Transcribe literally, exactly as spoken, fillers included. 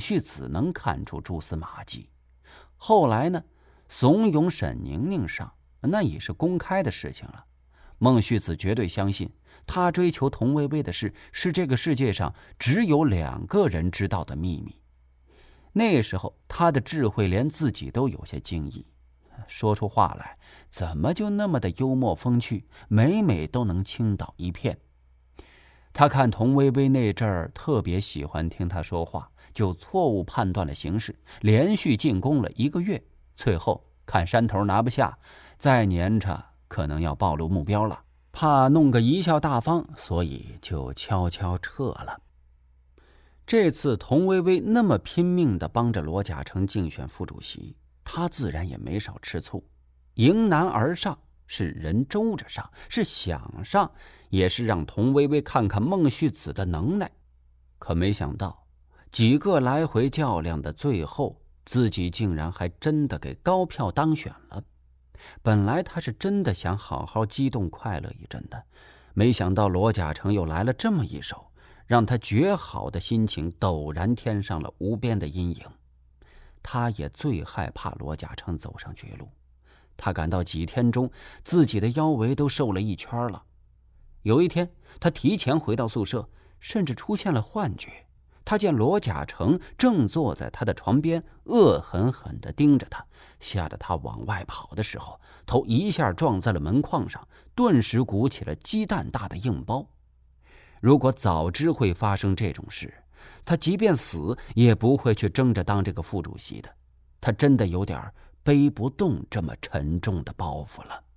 旭子能看出蛛丝马迹。后来呢，怂恿沈宁宁上，那也是公开的事情了。孟旭子绝对相信，他追求童薇薇的事是这个世界上只有两个人知道的秘密。那时候他的智慧连自己都有些惊异，说出话来怎么就那么的幽默风趣，每每都能倾倒一片。他看童薇薇那阵儿特别喜欢听他说话，就错误判断了形势，连续进攻了一个月，最后看山头拿不下，再粘着可能要暴露目标了，怕弄个贻笑大方，所以就悄悄撤了。这次童薇薇那么拼命地帮着罗贾成竞选副主席，他自然也没少吃醋。迎难而上是人周着上，是想上也是让童薇薇看看孟旭子的能耐。可没想到几个来回较量的最后，自己竟然还真的给高票当选了。本来他是真的想好好激动快乐一阵的，没想到罗贾成又来了这么一手，让他绝好的心情陡然添上了无边的阴影。他也最害怕罗贾成走上绝路，他感到几天中自己的腰围都瘦了一圈了。有一天他提前回到宿舍，甚至出现了幻觉，他见罗贾成正坐在他的床边，恶狠狠地盯着他，吓得他往外跑的时候，头一下撞在了门框上，顿时鼓起了鸡蛋大的硬包。如果早知会发生这种事，他即便死也不会去争着当这个副主席的。他真的有点背不动这么沉重的包袱了。